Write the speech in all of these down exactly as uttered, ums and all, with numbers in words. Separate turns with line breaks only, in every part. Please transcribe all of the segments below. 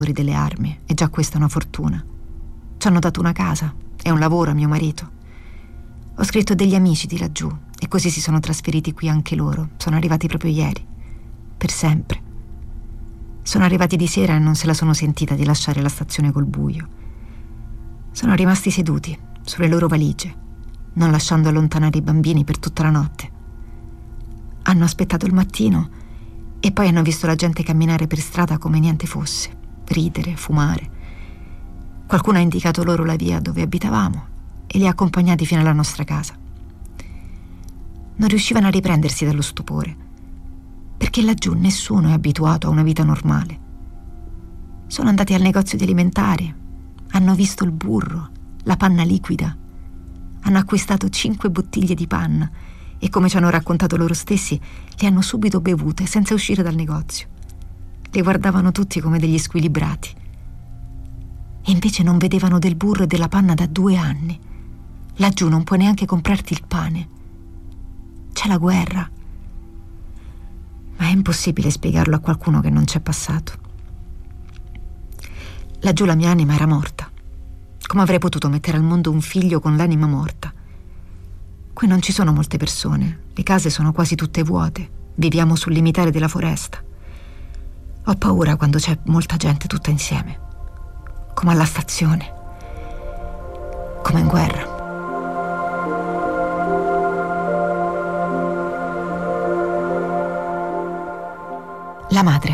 delle armi, e già questa è una fortuna. Ci hanno dato una casa e un lavoro a mio marito. Ho scritto degli amici di laggiù e così si sono trasferiti qui anche loro. Sono arrivati proprio ieri, per sempre. Sono arrivati di sera e non se la sono sentita di lasciare la stazione col buio. Sono rimasti seduti sulle loro valigie, non lasciando allontanare i bambini per tutta la notte. Hanno aspettato il mattino e poi hanno visto la gente camminare per strada come niente fosse, ridere, fumare. Qualcuno ha indicato loro la via dove abitavamo e li ha accompagnati fino alla nostra casa. Non riuscivano a riprendersi dallo stupore, perché laggiù nessuno è abituato a una vita normale. Sono andati al negozio di alimentari, hanno visto il burro, la panna liquida, hanno acquistato cinque bottiglie di panna e, come ci hanno raccontato loro stessi, le hanno subito bevute senza uscire dal negozio. Le guardavano tutti come degli squilibrati. E invece non vedevano del burro e della panna da due anni. Laggiù non puoi neanche comprarti il pane. C'è la guerra. Ma è impossibile spiegarlo a qualcuno che non c'è passato. Laggiù la mia anima era morta. Come avrei potuto mettere al mondo un figlio con l'anima morta? Qui non ci sono molte persone, le case sono quasi tutte vuote, viviamo sul limitare della foresta. Ho paura quando c'è molta gente tutta insieme, come alla stazione, come in guerra. La madre.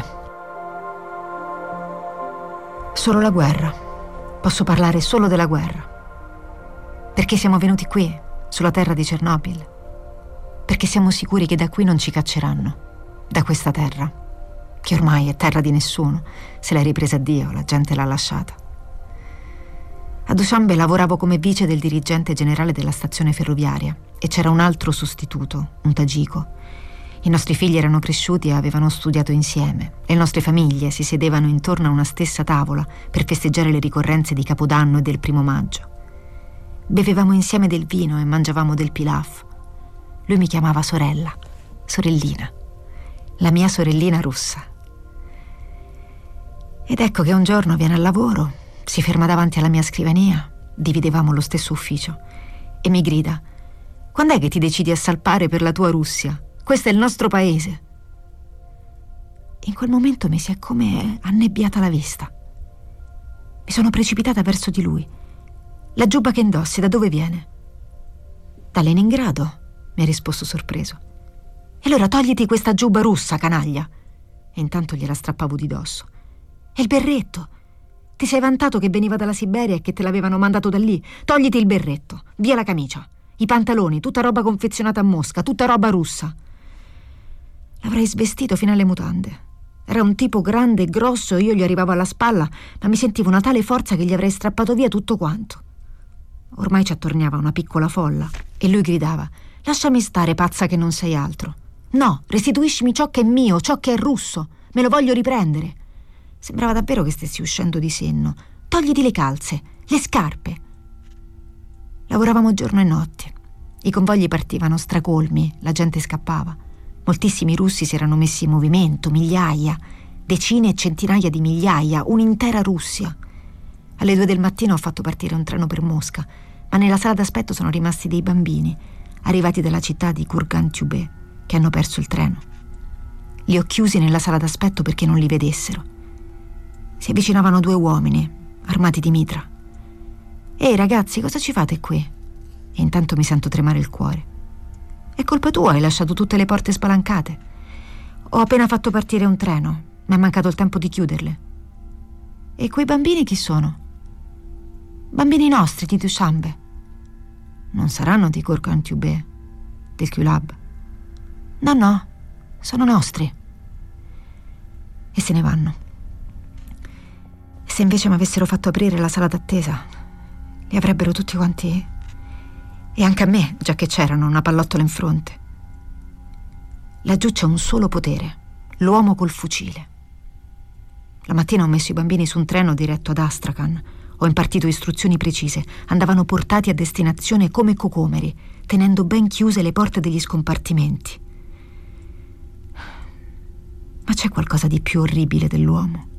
Solo la guerra. Posso parlare solo della guerra. Perché siamo venuti qui, sulla terra di Chernobyl. Perché siamo sicuri che da qui non ci cacceranno. Da questa terra, che ormai è terra di nessuno. Se l'è ripresa Dio, la gente l'ha lasciata. A Dushanbe lavoravo come vice del dirigente generale della stazione ferroviaria e c'era un altro sostituto, un tagiko. I nostri figli erano cresciuti e avevano studiato insieme. Le nostre famiglie si sedevano intorno a una stessa tavola per festeggiare le ricorrenze di Capodanno e del primo maggio. Bevevamo insieme del vino e mangiavamo del pilaf. Lui mi chiamava sorella, sorellina, la mia sorellina russa. Ed ecco che un giorno viene al lavoro, si ferma davanti alla mia scrivania, dividevamo lo stesso ufficio, e mi grida: «Quando è che ti decidi a salpare per la tua Russia? Questo è il nostro paese». In quel momento mi si è come annebbiata la vista. Mi sono precipitata verso di lui. «La giubba che indossi, da dove viene?» «Da Leningrado», mi ha risposto sorpreso. «E allora togliti questa giubba russa, canaglia!» E intanto gliela strappavo di dosso. «E il berretto? Ti sei vantato che veniva dalla Siberia e che te l'avevano mandato da lì? Togliti il berretto, via la camicia, i pantaloni, tutta roba confezionata a Mosca, tutta roba russa». L'avrei svestito fino alle mutande. Era un tipo grande e grosso, io gli arrivavo alla spalla, ma mi sentivo una tale forza che gli avrei strappato via tutto quanto. Ormai ci attorniava una piccola folla e lui gridava: «Lasciami stare, pazza che non sei altro. No, restituiscimi ciò che è mio, ciò che è russo. Me lo voglio riprendere». Sembrava davvero che stessi uscendo di senno. «Togliti le calze, le scarpe». Lavoravamo giorno e notte. I convogli partivano stracolmi, la gente scappava. Moltissimi russi si erano messi in movimento, migliaia, decine e centinaia di migliaia, un'intera Russia. Alle due del mattino ho fatto partire un treno per Mosca, ma nella sala d'aspetto sono rimasti dei bambini, arrivati dalla città di Kurgan-Tube, che hanno perso il treno. Li ho chiusi nella sala d'aspetto perché non li vedessero. Si avvicinavano due uomini, armati di mitra. «Ehi ragazzi, cosa ci fate qui?» E intanto mi sento tremare il cuore. «È colpa tua, hai lasciato tutte le porte spalancate. Ho appena fatto partire un treno, mi è mancato il tempo di chiuderle». «E quei bambini chi sono?» «Bambini nostri di Dushanbe». «Non saranno di Kurgan-Tube, del Kulab?» «No, no, sono nostri». E se ne vanno. E se invece mi avessero fatto aprire la sala d'attesa, li avrebbero tutti quanti... E anche a me, già che c'erano, una pallottola in fronte. Laggiù c'è un solo potere, l'uomo col fucile. La mattina ho messo i bambini su un treno diretto ad Astrakhan. Ho impartito istruzioni precise. Andavano portati a destinazione come cocomeri, tenendo ben chiuse le porte degli scompartimenti. Ma c'è qualcosa di più orribile dell'uomo.